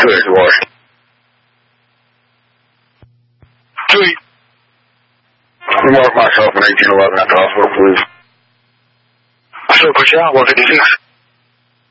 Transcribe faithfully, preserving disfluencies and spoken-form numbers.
Good, Washington. Tweet. Remark myself in eighteen eleven at the hospital, please. So, push out, one fifty-six.